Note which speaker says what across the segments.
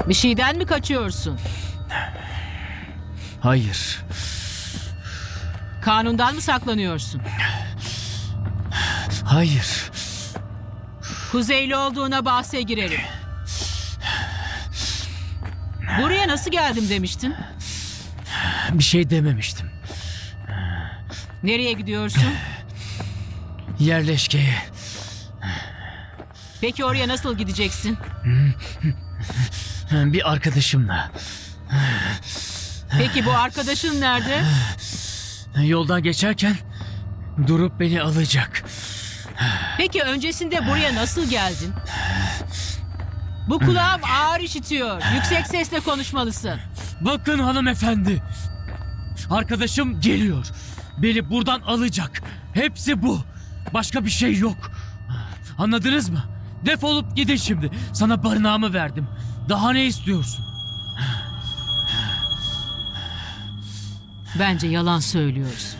Speaker 1: Bir şeyden mi kaçıyorsun?
Speaker 2: Hayır.
Speaker 1: Kanundan mı saklanıyorsun?
Speaker 2: Hayır.
Speaker 1: Kuzeyli olduğuna bahse girerim. Buraya nasıl geldim demiştin?
Speaker 2: Bir şey dememiştim.
Speaker 1: Nereye gidiyorsun?
Speaker 2: Yerleşkeye.
Speaker 1: Peki oraya nasıl gideceksin?
Speaker 2: Bir arkadaşımla.
Speaker 1: Peki bu arkadaşın nerede?
Speaker 2: Yoldan geçerken durup beni alacak.
Speaker 1: Peki öncesinde buraya nasıl geldin? Bu kulağım ağır işitiyor. Yüksek sesle konuşmalısın.
Speaker 2: Bakın hanımefendi. Arkadaşım geliyor. Beni buradan alacak. Hepsi bu. Başka bir şey yok. Anladınız mı? Defolup gidin şimdi. Sana barınağımı verdim. Daha ne istiyorsun?
Speaker 1: Bence yalan söylüyorsun.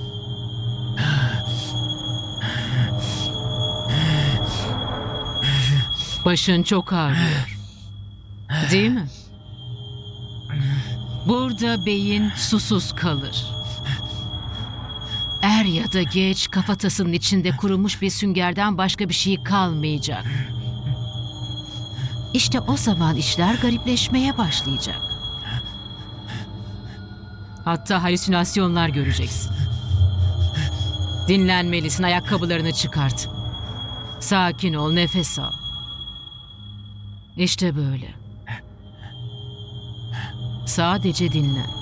Speaker 1: Başın çok ağrıyor. Değil mi? Burada beyin susuz kalır. Er ya da geç kafatasının içinde kurumuş bir süngerden başka bir şey kalmayacak. İşte o zaman işler garipleşmeye başlayacak. Hatta halüsinasyonlar göreceksin. Dinlenmelisin, ayakkabılarını çıkart. Sakin ol, nefes al. İşte böyle. Sadece dinlen.